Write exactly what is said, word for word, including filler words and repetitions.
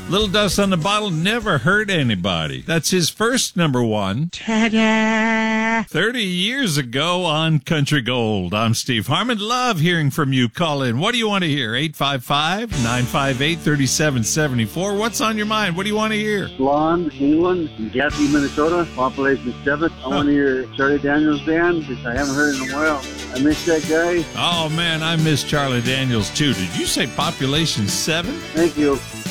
Little Dust on the Bottle never hurt anybody. That's his first number one. Ta-da! thirty years ago on Country Gold. I'm Steve Harmon. Love hearing from you. Call in. What do you want to hear? eight five five, nine five eight, three seven seven four. What's on your mind? What do you want to hear? Blonde, England, Gatsby, Minnesota, population seven. I want to hear Charlie Daniels Band, because I haven't heard it in a while. I miss that guy. Oh, man, I miss Charlie Daniels, too. Did you say population seven? Thank you.